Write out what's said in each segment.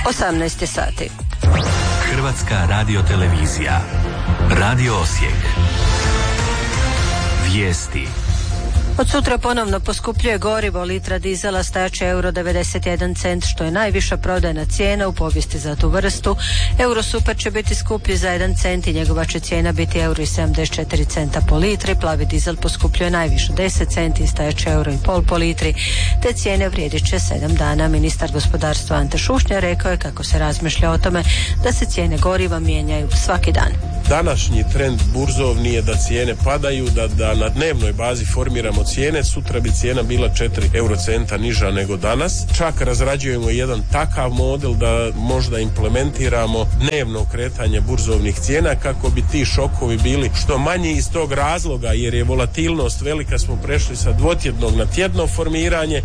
18 sati. Hrvatska radiotelevizija. Radio Osijek. Vijesti. Od sutra ponovno poskupljuje gorivo, litra dizela stajaće €91, što je najviša prodajna cijena u povijesti za tu vrstu. Eurosuper će biti skuplji za 1 cent i njegova će cijena biti €74 po litri. Plavi dizel poskupljuje najviše 10 centi i stajaće €1,5 po litri. Te cijene vrijedit će 7 dana. Ministar gospodarstva Ante Šušnjar rekao je kako se razmišlja o tome da se cijene goriva mijenjaju svaki dan. Današnji trend burzovni je da cijene padaju, da na dnevnoj bazi formiramo cijene. Sutra bi cijena bila 4 eurocenta niža nego danas. Čak razrađujemo jedan takav model da možda implementiramo dnevno kretanje burzovnih cijena kako bi ti šokovi bili što manji iz tog razloga, jer je volatilnost velika, smo prešli sa dvotjednog na tjedno formiranje.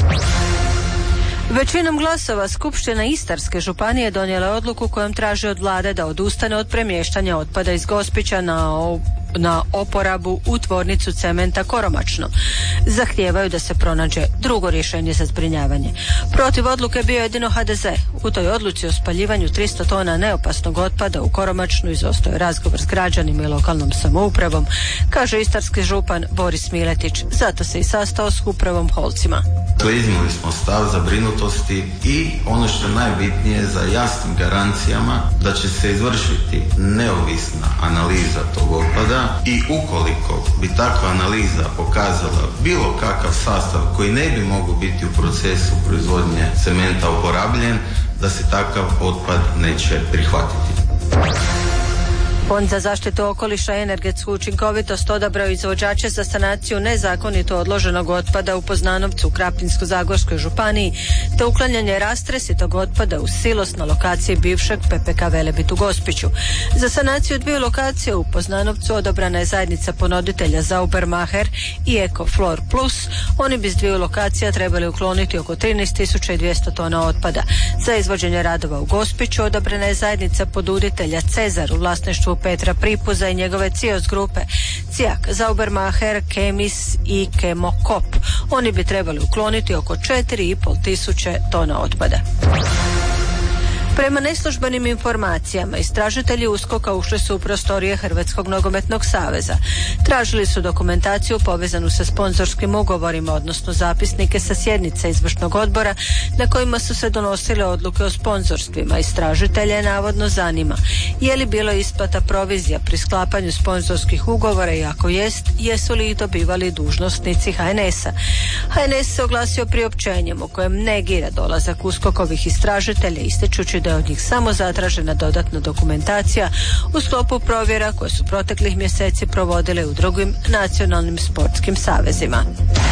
Većinom glasova Skupština Istarske županije donijela odluku kojom traži od vlade da odustane od premještanja otpada iz Gospića na oporabu u tvornicu cementa Koromačno. Zahtijevaju da se pronađe drugo rješenje za zbrinjavanje. Protiv odluke bio jedino HDZ. U toj odluci o spaljivanju 300 tona neopasnog otpada u Koromačnu izostao je razgovor s građanima i lokalnom samoupravom, kaže istarski župan Boris Miletić. Zato se i sastao s upravom Holcima. Iznijeli smo stav zabrinutosti i ono što je najbitnije za jasnim garancijama da će se izvršiti neovisna analiza tog otpada i ukoliko bi takva analiza pokazala bilo kakav sastav koji ne bi mogao biti u procesu proizvodnje cementa uporabljen, da se takav otpad neće prihvatiti. Fond za zaštitu okoliša i energetsku učinkovitost odabrao izvođače za sanaciju nezakonito odloženog otpada u Poznanovcu u Krapinsko-zagorskoj županiji te uklanjanje rastresitog otpada u silos na lokaciji bivšeg PPK Velebit u Gospiću. Za sanaciju 2 lokacije u Poznanovcu odabrana je zajednica ponuditelja Saubermacher i Ecoflor Plus. Oni bi s 2 lokacija trebali ukloniti oko 13.200 tona otpada. Za izvođenje radova u Gospiću odabrana je zajednica ponuditelja Cezar u vlasništvu Petra Pripuza i njegove Cios grupe, Cijak, Saubermacher, Kemis i Kemokop. Oni bi trebali ukloniti oko 4.500 tona otpada. Prema neslužbenim informacijama, istražitelji USKOK-a ušli su u prostorije Hrvatskog nogometnog saveza. Tražili su dokumentaciju povezanu sa sponzorskim ugovorima, odnosno zapisnike sa sjednice izvršnog odbora na kojima su se donosile odluke o sponzorstvima. Istražitelje navodno zanima je li bilo isplata provizija pri sklapanju sponzorskih ugovora i ako jest, jesu li ih dobivali dužnosnici HNS-a. HNS se oglasio priopćenjem u kojem negira dolazak USKOK-ovih istražitelja, ističući da je od njih samo zatražena dodatna dokumentacija u sklopu provjera koje su proteklih mjeseci provodile u drugim nacionalnim sportskim savezima.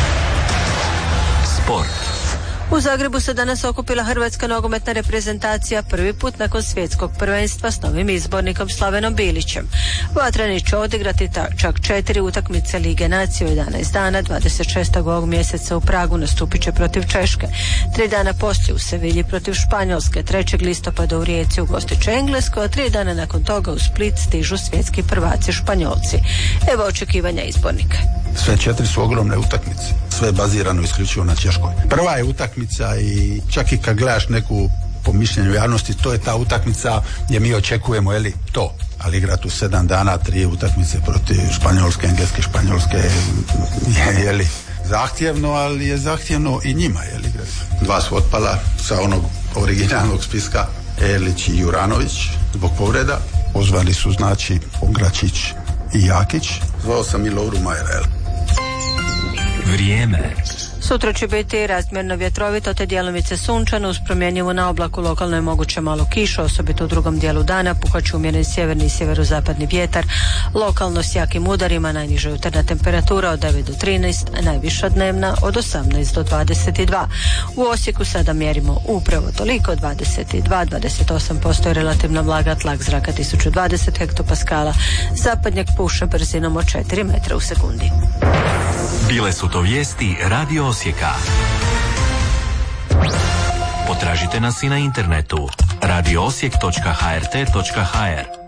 Sport. U Zagrebu se danas okupila hrvatska nogometna reprezentacija prvi put nakon svjetskog prvenstva s novim izbornikom Slavenom Bilićem. Vatreni će odigrati čak 4 utakmice Lige nacije u 11 dana. 26. ovog mjeseca u Pragu nastupit će protiv Češke. 3 dana poslije u Sevilji protiv Španjolske. 3. listopada u Rijeci ugostit će Englesko, a 3 dana nakon toga u Split stižu svjetski prvaci Španjolci. Evo očekivanja izbornika. Sve 4 su ogromne utakmice. Sve je bazirano isključivo na Češkoj. Prva je utakmica i čak i kad gledaš neku po mišljenju javnosti, to je ta utakmica gdje mi očekujemo, to. Ali igrati u 7 dana 3 utakmice protiv Španjolske, Engleske, Španjolske je zahtjevno, ali je zahtjevno i njima, 2 su otpala sa onog originalnog spiska, Erlić i Juranović zbog povreda. Pozvali su Pogračić i Jakić. Zvao sam i Lovru Majera. Vrijeme. Sutra će biti razmjerno vjetrovito te djelomice sunčano uz promjenjivu na oblaku, lokalno je moguće malo kiša, osobito u drugom dijelu dana. Puhat će umjeren sjeverni i sjeverozapadni vjetar, lokalno s jakim udarima, najniža jutarnja temperatura od 9 do 13, a najviša dnevna od 18 do 22. U Osijeku sada mjerimo upravo toliko, 22-28% je relativna vlaga, tlak zraka 1020 hektopaskala, zapadnjak puše brzinom od 4 metra u sekundi. Bile su to vijesti Radio Osijeka. Potražite nas i na internetu radioosijek.hrt.hr.